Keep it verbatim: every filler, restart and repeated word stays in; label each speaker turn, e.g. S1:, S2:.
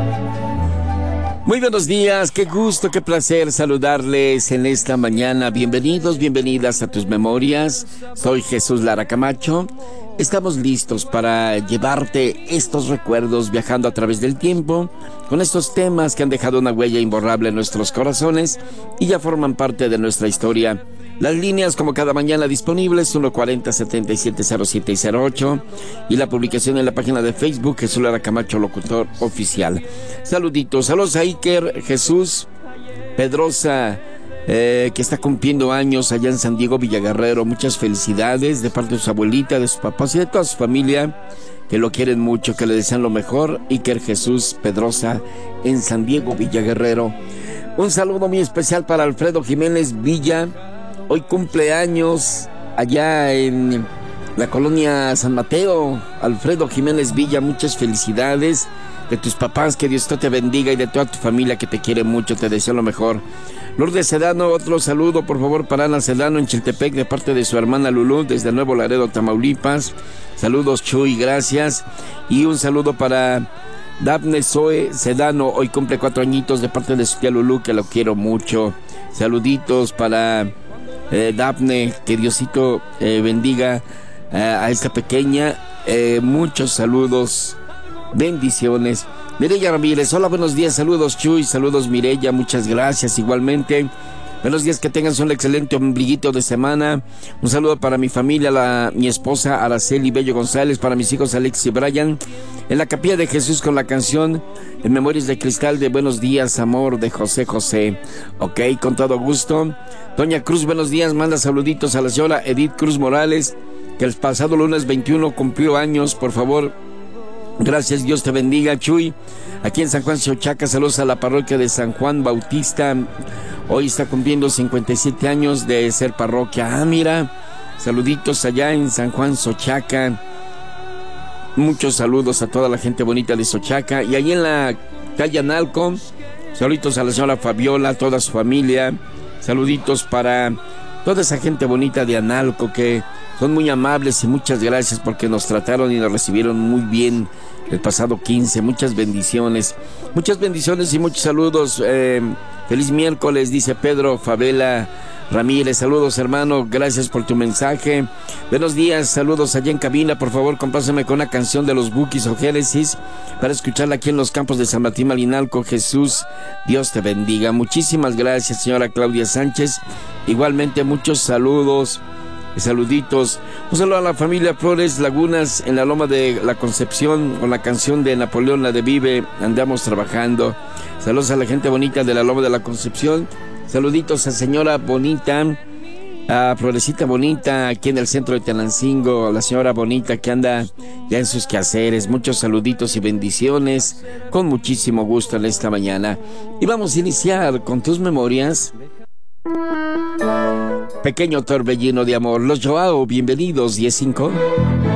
S1: Muy buenos días, qué gusto, qué placer saludarles en esta mañana. Bienvenidos, bienvenidas a tus memorias. Soy Jesús Lara Camacho. Estamos listos para llevarte estos recuerdos viajando a través del tiempo, con estos temas que han dejado una huella imborrable en nuestros corazones y ya forman parte de nuestra historia. Las líneas, como cada mañana, disponibles: uno cuarenta, setenta y siete, cero siete y cero ocho, y la publicación en la página de Facebook Jesús Lara Camacho, locutor oficial. Saluditos, saludos a Iker Jesús Pedrosa, eh, que está cumpliendo años allá en San Diego, Villaguerrero. Muchas felicidades de parte de su abuelita, de sus papás y de toda su familia, que lo quieren mucho, que le desean lo mejor. Iker Jesús Pedrosa en San Diego, Villaguerrero. Un saludo muy especial para Alfredo Jiménez Villa. Hoy cumpleaños allá en la colonia San Mateo. Alfredo Jiménez Villa, muchas felicidades de tus papás, que Dios te bendiga, y de toda tu familia que te quiere mucho, te deseo lo mejor. Lourdes Sedano, otro saludo por favor para Ana Sedano en Chiltepec de parte de su hermana Lulú desde Nuevo Laredo, Tamaulipas. Saludos, Chuy, gracias. Y un saludo para Dafne Zoe Sedano, hoy cumple cuatro añitos, de parte de su tía Lulú, que lo quiero mucho. Saluditos para Eh, Dafne, que Diosito eh, bendiga eh, a esta pequeña. Eh, muchos saludos, bendiciones. Mireya Ramírez, hola, buenos días, saludos Chuy, saludos Mireya, muchas gracias igualmente. Buenos días, que tengas un excelente ombliguito de semana. Un saludo para mi familia, la, mi esposa Araceli Bello González, para mis hijos Alex y Brian, en la Capilla de Jesús, con la canción En Memorias de Cristal de Buenos Días, Amor, de José José. Ok, con todo gusto. Doña Cruz, buenos días, manda saluditos a la señora Edith Cruz Morales, que el pasado lunes veintiuno cumplió años, por favor. Gracias, Dios te bendiga, Chuy. Aquí en San Juan Xochaca, saludos a la parroquia de San Juan Bautista. Hoy está cumpliendo cincuenta y siete años de ser parroquia. Ah, mira, saluditos allá en San Juan Xochaca. Muchos saludos a toda la gente bonita de Xochaca. Y allí en la calle Analco, saluditos a la señora Fabiola, a toda su familia. Saluditos para toda esa gente bonita de Analco, que son muy amables, y muchas gracias porque nos trataron y nos recibieron muy bien el pasado quince. Muchas bendiciones, muchas bendiciones y muchos saludos. Eh, feliz miércoles, dice Pedro Favela Ramírez. Saludos, hermano, gracias por tu mensaje. Buenos días, saludos allá en cabina. Por favor, compláceme con una canción de los Bukis o Génesis para escucharla aquí en los campos de San Martín Malinalco. Jesús, Dios te bendiga. Muchísimas gracias, señora Claudia Sánchez. Igualmente, muchos saludos, saluditos. Un saludo a la familia Flores Lagunas en la Loma de la Concepción, con la canción de Napoleón, la de Vive, andamos trabajando. Saludos a la gente bonita de la Loma de la Concepción. Saluditos a señora bonita, a Florecita bonita, aquí en el centro de Tenancingo, a la señora bonita que anda ya en sus quehaceres. Muchos saluditos y bendiciones, con muchísimo gusto en esta mañana. Y vamos a iniciar con tus memorias. Pequeño torbellino de amor, los Joao, bienvenidos, diez cinco.